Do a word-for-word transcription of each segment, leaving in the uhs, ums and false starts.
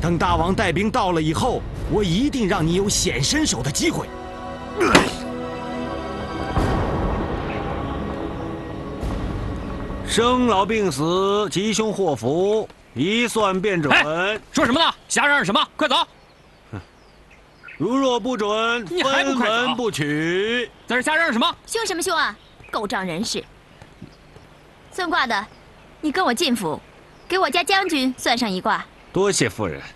等大王带兵到了以后，我一定让你有显身手的机会。 生老病死，吉凶祸福，一算便准。 说什么呢？瞎嚷嚷什么？快走！ 如若不准， 你还不快走？ 分文不取。 在这瞎嚷嚷什么？ 凶什么凶啊！狗仗人势！算卦的，你跟我进府，给我家将军算上一卦。 多谢夫人。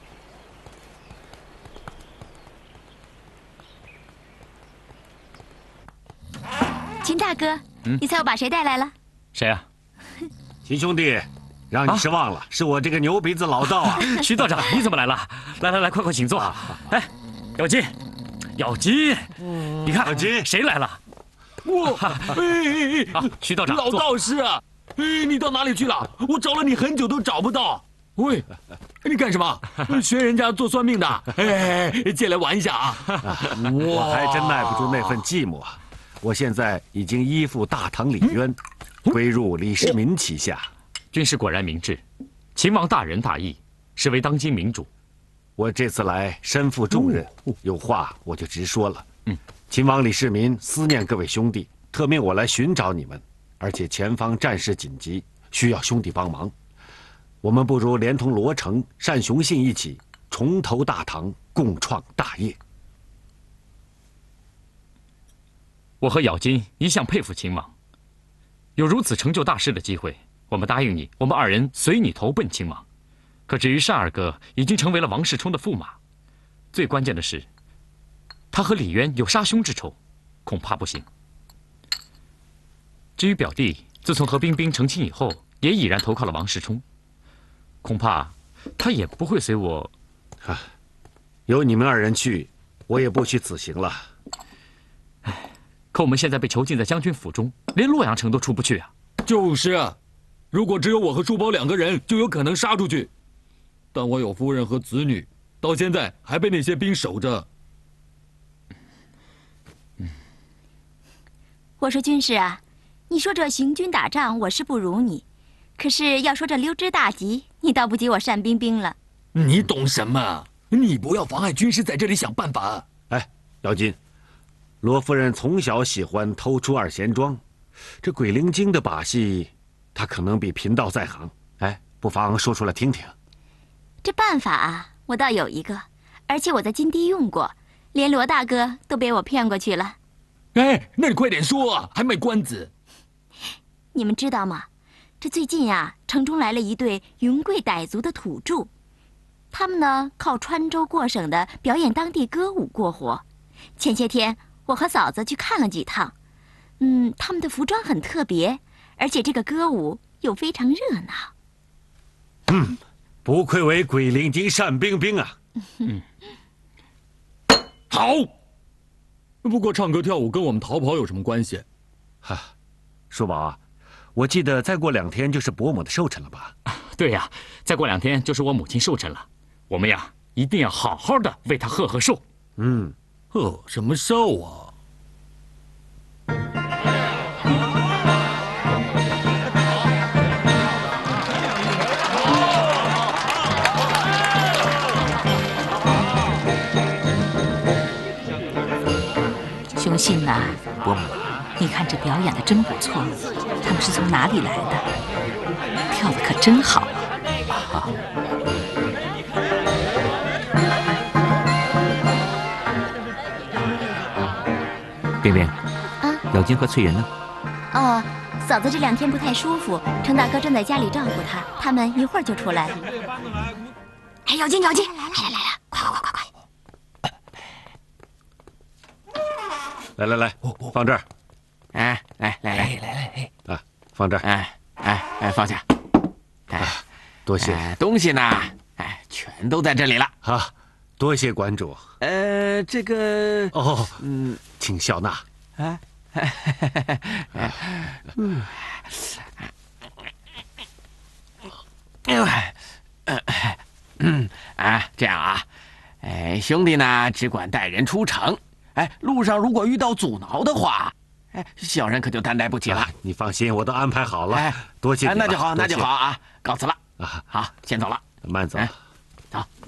秦大哥，嗯、你猜我把谁带来了？ 谁啊？ 秦兄弟，让你失望了，啊、是我这个牛鼻子老道啊！ 徐道长，你怎么来了？来来来，快快请坐。哎，咬金，咬金，嗯、你看， 咬金， 谁来了？ 我，哎哎哎， 徐道长， 老道士啊，哎，你到哪里去了？我找了你很久都找不到。喂，你干什么？学人家做算命的？哎，借来玩一下啊！ 我还真耐不住那份寂寞啊！我现在已经依附大唐李渊，归入李世民旗下。 军师果然明智，秦王大仁大义，是为当今明主。 我这次来身负重任，有话我就直说了。嗯，秦王李世民思念各位兄弟，特命我来寻找你们，而且前方战事紧急，需要兄弟帮忙。我们不如连同罗成、单雄信一起重投大唐，共创大业。 我和咬金一向佩服秦王，有如此成就大事的机会，我们答应你，我们二人随你投奔秦王。可至于单二哥，已经成为了王世充的驸马，最关键的是，他和李渊有杀兄之仇，恐怕不行。至于表弟，自从和冰冰成亲以后，也已然投靠了王世充。恐怕他也不会随我。 啊，有你们二人去，我也不去此行了。 唉，可我们现在被囚禁在将军府中，连洛阳城都出不去啊。 就是啊，如果只有我和叔宝两个人，就有可能杀出去。但我有夫人和子女，到现在还被那些兵守着。 嗯，我说军师啊，你说这行军打仗，我是不如你。可是要说这溜之大吉，你倒不及我单冰冰了。 你懂什么？你不要妨碍军师在这里想办法。 哎，咬金，罗夫人从小喜欢偷出二贤庄，这鬼灵精的把戏，她可能比贫道在行。哎，不妨说出来听听。 这办法啊，我倒有一个，而且我在金地用过，连罗大哥都被我骗过去了。 哎，那你快点说啊，还卖关子。 你们知道吗？这最近啊，城中来了一对云贵傣族的土著，他们呢靠穿州过省的表演当地歌舞过活。前些天我和嫂子去看了几趟，嗯，他们的服装很特别，而且这个歌舞又非常热闹。 嗯，不愧为鬼灵精单冰冰啊！ 嗯，好。不过唱歌跳舞跟我们逃跑有什么关系？ 哈，叔宝啊。我记得再过两天就是伯母的寿辰了吧？ 对呀，再过两天就是我母亲寿辰了，我们呀一定要好好的为她贺贺寿。 嗯， 贺什么寿啊？ 雄信呐， 伯母， 你看这表演的真不错。他们是从哪里来的？跳的可真好啊！ 冰冰， 啊， 咬金和翠云呢？ 哦，嫂子这两天不太舒服，程大哥正在家里照顾她，他们一会儿就出来了。哎，咬金，咬金，来了来了，快快快快快！ 来来来，放这儿。 哎，来来来来来， 啊，放这儿。 哎哎哎，放下。哎， 多谢。 哎，东西呢？哎，全都在这里了。 好，多谢馆主。 呃，这个哦，嗯，请笑纳。 啊， 嗯， 嗯啊，这样啊，哎，兄弟呢只管带人出城。哎，路上如果遇到阻挠的话。哎，小人可就担待不起了。啊、 你放心，我都安排好了。哎，多谢你、 哎。那就好，那就好啊！告辞了。啊，好，先走了。 慢走。哎、 走。